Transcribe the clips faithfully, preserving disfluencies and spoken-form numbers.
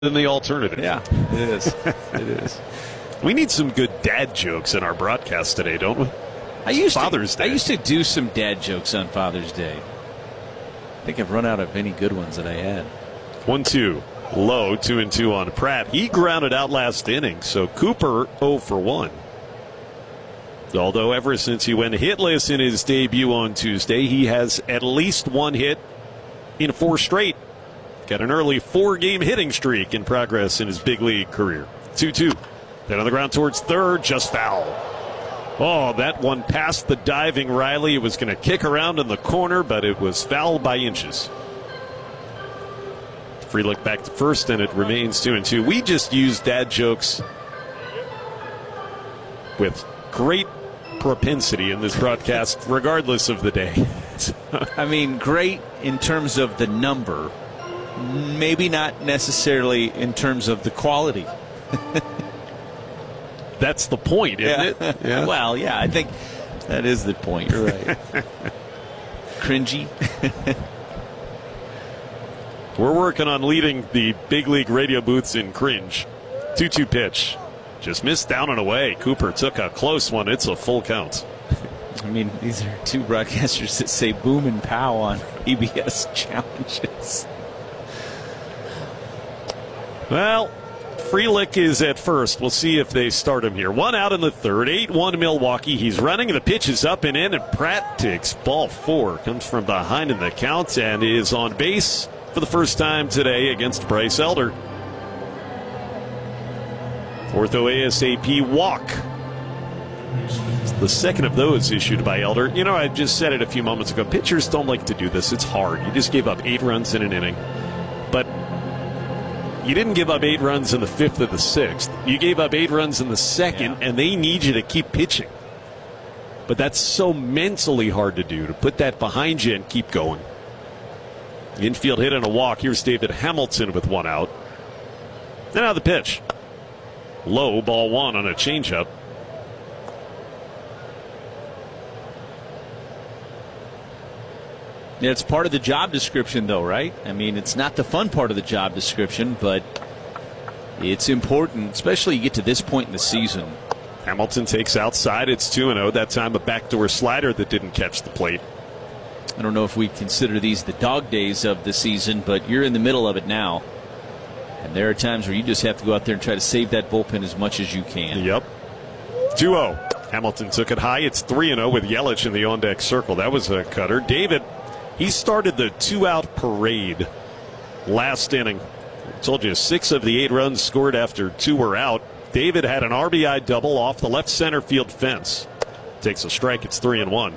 than the alternative. Yeah, it is. It is. We need some good dad jokes in our broadcast today, don't we? I used Father's to, Day. I used to do some dad jokes on Father's Day. I think I've run out of any good ones that I had. One two. Low, two and two on Pratt. He grounded out last inning, so Cooper oh for one. Although ever since he went hitless in his debut on Tuesday, he has at least one hit in four straight. Got an early four-game hitting streak in progress in his big league career. two two. Then on the ground towards third, just foul. Oh, that one past the diving Riley. It was going to kick around in the corner, but it was foul by inches. Free look back to first, and it remains two and two. We just use dad jokes with great propensity in this broadcast, regardless of the day. I mean, great in terms of the number, maybe not necessarily in terms of the quality. That's the point, isn't yeah. it? Yeah. Well, yeah, I think that is the point. You're right. Cringy. We're working on leading the big league radio booths in cringe. two two pitch. Just missed down and away. Cooper took a close one. It's a full count. I mean, these are two broadcasters that say boom and pow on E B S challenges. Well, Frelick is at first. We'll see if they start him here. One out in the third. eight one Milwaukee. He's running. The pitch is up and in, and Pratt takes ball four. Comes from behind in the count and is on base for the first time today against Bryce Elder. Ortho ASAP walk. It's the second of those issued by Elder. You know, I just said it a few moments ago. Pitchers don't like to do this. It's hard. You just gave up eight runs in an inning. But you didn't give up eight runs in the fifth or the sixth. You gave up eight runs in the second, yeah. And they need you to keep pitching. But that's so mentally hard to do, to put that behind you and keep going. Infield hit and a walk. Here's David Hamilton with one out. And now the pitch. Low, ball one on a changeup. Yeah, it's part of the job description, though, right? I mean, it's not the fun part of the job description, but it's important, especially you get to this point in the season. Hamilton takes outside. It's two and oh. That time a backdoor slider that didn't catch the plate. I don't know if we consider these the dog days of the season, but you're in the middle of it now. And there are times where you just have to go out there and try to save that bullpen as much as you can. Yep. two oh. Hamilton took it high. It's three and oh with Yelich in the on-deck circle. That was a cutter. David, he started the two-out parade last inning. I told you six of the eight runs scored after two were out. David had an R B I double off the left center field fence. Takes a strike. It's three and one.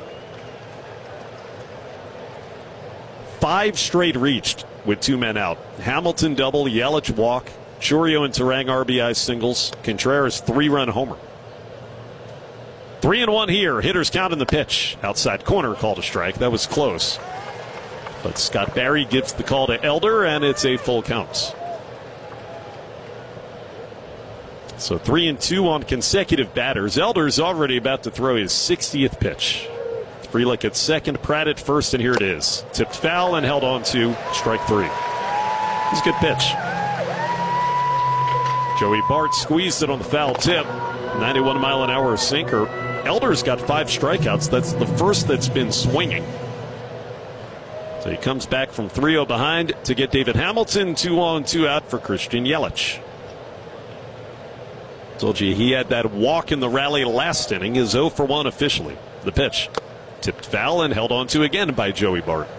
Five straight reached with two men out. Hamilton double, Yelich walk, Chourio and Terang R B I singles, Contreras three-run homer. Three and one here. Hitters count in the pitch. Outside corner called a strike. That was close. But Scott Barry gives the call to Elder, and it's a full count. So three and two on consecutive batters. Elder's already about to throw his sixtieth pitch. Frelick at second, Pratt at first, and here it is. Tipped foul and held on to strike three. It's a good pitch. Joey Bart squeezed it on the foul tip. ninety-one mile an hour sinker. Elder's got five strikeouts. That's the first that's been swinging. So he comes back from three oh behind to get David Hamilton. Two on, two out for Christian Yelich. Told you he had that walk in the rally last inning. Is oh for one officially. The pitch. Tipped foul and held on to again by Joey Bart.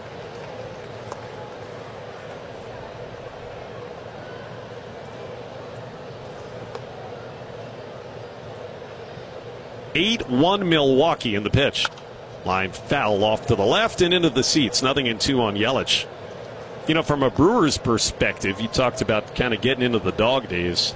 eight one Milwaukee in the pitch. Line foul off to the left and into the seats. Nothing in two on Yelich. You know, from a Brewers perspective, you talked about kind of getting into the dog days.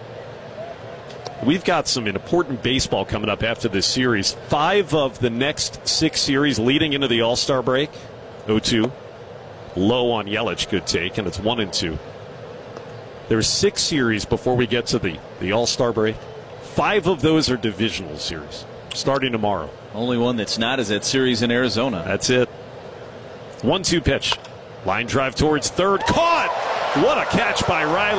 We've got some important baseball coming up after this series. Five of the next six series leading into the All-Star break. oh two. Low on Yelich, good take, and it's one and two. There's six series before we get to the, the All-Star break. Five of those are divisional series, starting tomorrow. Only one that's not is that series in Arizona. That's it. one two pitch. Line drive towards third. Caught! What a catch by Riley.